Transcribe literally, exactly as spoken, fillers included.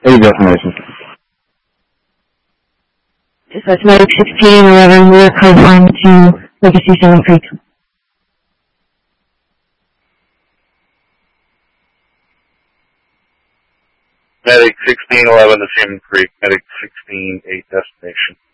Eight destinations. So it's Medic sixteen eleven, we are confined to Legacy Salmon Creek. Medic sixteen eleven to Salmon Creek, Medic sixteen eight destination.